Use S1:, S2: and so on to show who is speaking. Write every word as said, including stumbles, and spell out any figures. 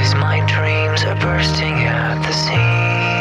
S1: 'cause my dreams are bursting at the seams.